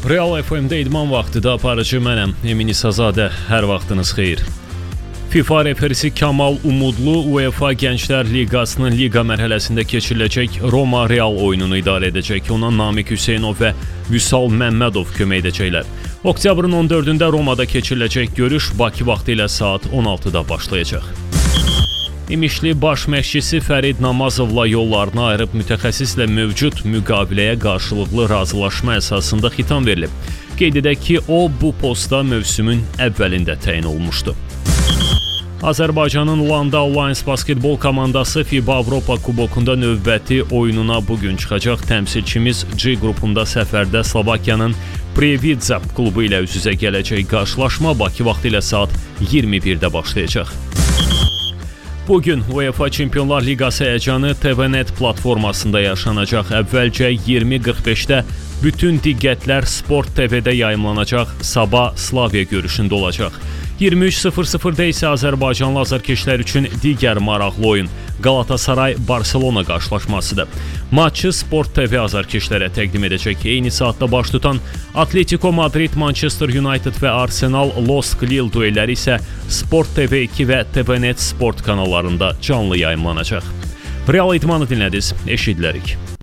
Real FM-də idman vaxtıda aparıcı mənəm, Emin İsazadə, hər vaxtınız xeyir. FIFA referisi Kamal Umudlu UEFA Gənclər Liqasının liqa mərhələsində keçiriləcək Roma Real oyununu idarə edəcək. Ona Namiq Hüseynov və Vüsal Məmmədov kömək edəcəklər. Oktyabrın 14-də Romada keçiriləcək görüş Bakı vaxtı ilə saat 16-da başlayacaq. İmişli baş məşqçisi Fərid Namazovla yollarını ayırıb mütəxəssislə mövcud müqaviləyə qarşılıqlı razılaşma əsasında xitam verilib. Qeyd edək ki, o bu posta mövsümün əvvəlində təyin olunmuşdu. Azərbaycanın Landa Alliance basketbol komandası FIBA Avropa Kubokunda növbəti oyununa bugün çıxacaq. Təmsilçimiz G qrupunda səfərdə Slovakiyanın Prievidza klubu ilə üz-üzə gələcək. Qarşılaşma Bakı vaxtı ilə saat 21-də başlayacaq. Bugün UEFA Çempionlar Liqası həyəcanı TVNet platformasında yaşanacaq. Əvvəlcə 20:45-də bütün diqqətlər Sport TV-də yayımlanacaq. Sabah Slavia görüşündə olacaq. 23:00-da isə Azərbaycanlı azarkeşlər üçün digər maraqlı oyun Galatasaray-Barselona qarşılaşmasıdır. Maçı Sport TV azarkeşlərə təqdim edəcək. Eyni saatda baş tutan Atletico Madrid, Manchester United və Arsenal Lost Lille duelləri isə Sport TV 2 və TVNet Sport kanallarında canlı yayımlanacaq. Real idmanı dinlədiniz, eşidilərik.